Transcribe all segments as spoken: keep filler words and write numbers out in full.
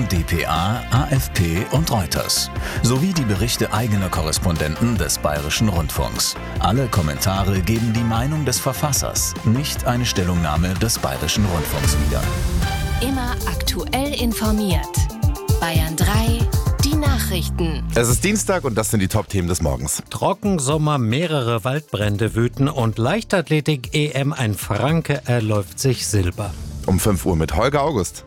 von dpa, AfP und Reuters. Sowie die Berichte eigener Korrespondenten des Bayerischen Rundfunks. Alle Kommentare geben die Meinung des Verfassers, nicht eine Stellungnahme des Bayerischen Rundfunks wieder. Immer aktuell informiert. Bayern drei, die Nachrichten. Es ist Dienstag und das sind die Top-Themen des Morgens. Trockensommer, mehrere Waldbrände wüten und Leichtathletik-E M, ein Franke erläuft sich Silber. Um fünf Uhr mit Holger August.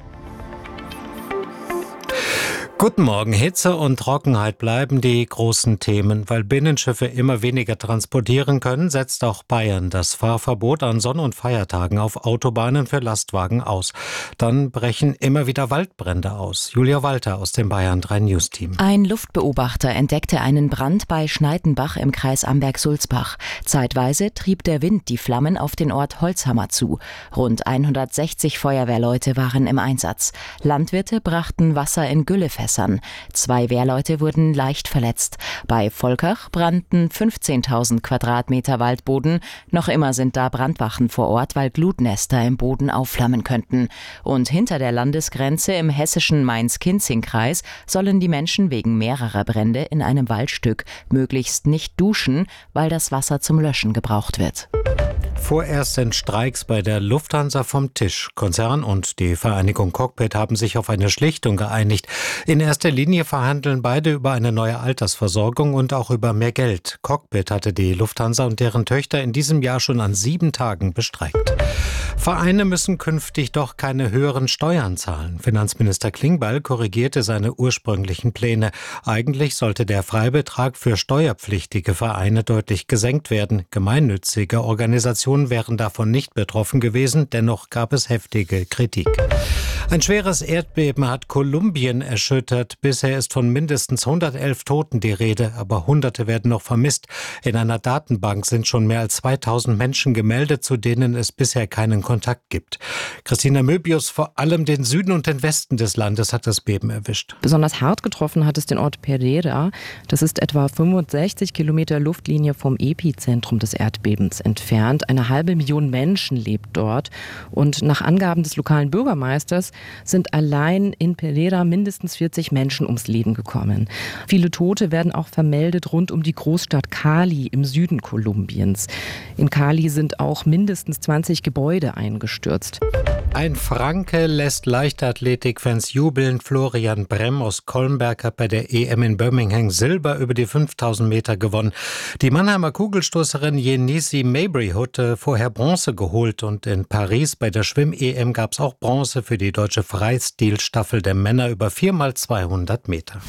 Guten Morgen. Hitze und Trockenheit bleiben die großen Themen. Weil Binnenschiffe immer weniger transportieren können, setzt auch Bayern das Fahrverbot an Sonn- und Feiertagen auf Autobahnen für Lastwagen aus. Dann brechen immer wieder Waldbrände aus. Julia Walter aus dem Bayern drei News Team. Ein Luftbeobachter entdeckte einen Brand bei Schneidenbach im Kreis Amberg-Sulzbach. Zeitweise trieb der Wind die Flammen auf den Ort Holzhammer zu. Rund hundertsechzig Feuerwehrleute waren im Einsatz. Landwirte brachten Wasser in Güllefässer. Zwei Wehrleute wurden leicht verletzt. Bei Volkach brannten fünfzehntausend Quadratmeter Waldboden. Noch immer sind da Brandwachen vor Ort, weil Glutnester im Boden aufflammen könnten. Und hinter der Landesgrenze im hessischen Mainz-Kinzig-Kreis sollen die Menschen wegen mehrerer Brände in einem Waldstück möglichst nicht duschen, weil das Wasser zum Löschen gebraucht wird. Vorerst sind Streiks bei der Lufthansa vom Tisch. Konzern und die Vereinigung Cockpit haben sich auf eine Schlichtung geeinigt. In erster Linie verhandeln beide über eine neue Altersversorgung und auch über mehr Geld. Cockpit hatte die Lufthansa und deren Töchter in diesem Jahr schon an sieben Tagen bestreikt. Vereine müssen künftig doch keine höheren Steuern zahlen. Finanzminister Klingbeil korrigierte seine ursprünglichen Pläne. Eigentlich sollte der Freibetrag für steuerpflichtige Vereine deutlich gesenkt werden. Gemeinnützige Organisationen wären davon nicht betroffen gewesen. Dennoch gab es heftige Kritik. Ein schweres Erdbeben hat Kolumbien erschüttert. Bisher ist von mindestens hundertelf Toten die Rede, aber Hunderte werden noch vermisst. In einer Datenbank sind schon mehr als zweitausend Menschen gemeldet, zu denen es bisher keinen Kontakt gibt. Christina Möbius, vor allem den Süden und den Westen des Landes hat das Beben erwischt. Besonders hart getroffen hat es den Ort Pereira. Das ist etwa fünfundsechzig Kilometer Luftlinie vom Epizentrum des Erdbebens entfernt. Eine halbe Million Menschen lebt dort. Und nach Angaben des lokalen Bürgermeisters sind allein in Pereira mindestens vierzig Menschen ums Leben gekommen. Viele Tote werden auch vermeldet rund um die Großstadt Cali im Süden Kolumbiens. In Cali sind auch mindestens zwanzig Gebäude eingestürzt. Ein Franke lässt Leichtathletik-Fans jubeln. Florian Bremm aus Kolmberg hat bei der E M in Birmingham Silber über die fünftausend Meter gewonnen. Die Mannheimer Kugelstoßerin Yenisi Mabry hatte vorher Bronze geholt und in Paris bei der Schwimm-E M gab es auch Bronze für die deutsche Freistilstaffel der Männer über vier mal zweihundert Meter.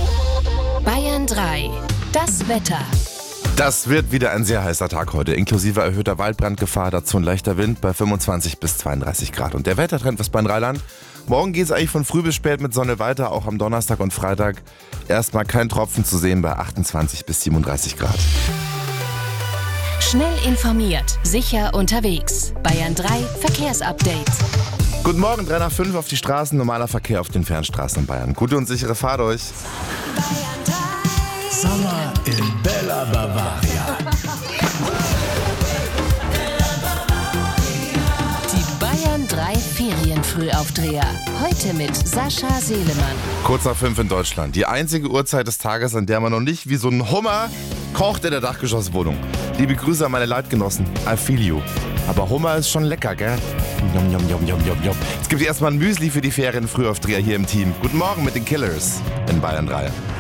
Bayern drei, das Wetter. Das wird wieder ein sehr heißer Tag heute, inklusive erhöhter Waldbrandgefahr, dazu ein leichter Wind bei fünfundzwanzig bis zweiunddreißig Grad. Und der Wettertrend fürs Bayern-Rheinland: morgen geht es eigentlich von früh bis spät mit Sonne weiter, auch am Donnerstag und Freitag. Erstmal kein Tropfen zu sehen bei achtundzwanzig bis siebenunddreißig Grad. Schnell informiert, sicher unterwegs. Bayern drei Verkehrsupdate. Guten Morgen, drei nach fünf auf die Straßen, normaler Verkehr auf den Fernstraßen in Bayern. Gute und sichere Fahrt euch. Sommer in Bella Bavaria. Die Bayern drei Ferienfrühaufdreher. Heute mit Sascha Selemann. Kurz nach fünf in Deutschland. Die einzige Uhrzeit des Tages, an der man noch nicht wie so ein Hummer kocht in der Dachgeschosswohnung. Liebe Grüße an meine Leitgenossen. I feel you. Aber Hummer ist schon lecker, gell? Jom, jom, jom, jom, jom, jom. Jetzt gibt es erstmal ein Müsli für die Ferienfrühaufdreher hier im Team. Guten Morgen mit den Killers in Bayern drei.